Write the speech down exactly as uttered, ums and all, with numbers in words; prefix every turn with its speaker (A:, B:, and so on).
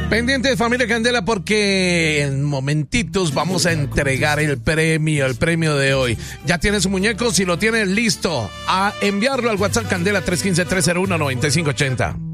A: Pendiente de Familia Candela porque en momentitos vamos a entregar el premio, el premio de hoy. Ya tienes su muñeco, si lo tienes listo, a enviarlo al WhatsApp Candela tres uno cinco, tres cero uno, nueve cinco ocho cero.